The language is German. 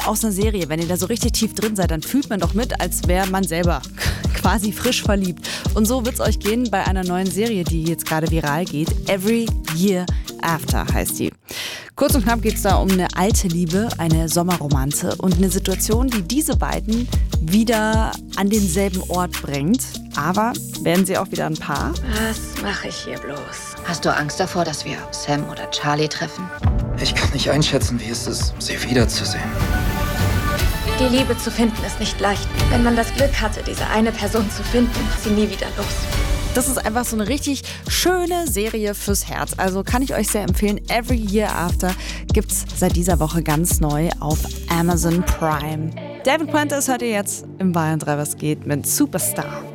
aus einer Serie, wenn ihr da so richtig tief drin seid, dann fühlt man doch mit, als wäre man selber quasi frisch verliebt. Und so wird es euch gehen bei einer neuen Serie, die jetzt gerade viral geht. Every Year After heißt die. Kurz und knapp geht es da um eine alte Liebe, eine Sommerromanze und eine Situation, die diese beiden wieder an denselben Ort bringt. Aber werden sie auch wieder ein Paar? Was mache ich hier bloß? Hast du Angst davor, dass wir Sam oder Charlie treffen? Ich kann nicht einschätzen, wie es ist, sie wiederzusehen. Die Liebe zu finden ist nicht leicht. Wenn man das Glück hatte, diese eine Person zu finden, ist sie nie wieder los. Das ist einfach so eine richtig schöne Serie fürs Herz. Also kann ich euch sehr empfehlen. Every Year After gibt's seit dieser Woche ganz neu auf Amazon Prime. David Puentes hört ihr jetzt im Bayern 3 Was geht mit Superstar.